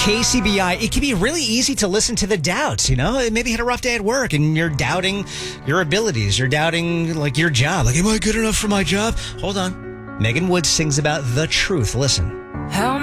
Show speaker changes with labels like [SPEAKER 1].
[SPEAKER 1] KCBI. It can be really easy to listen to the doubts, you know? Maybe you had a rough day at work and you're doubting your abilities. You're doubting, like, your job. Like, am I good enough for my job? Hold on. Megan Woods sings about the truth. Listen.
[SPEAKER 2] How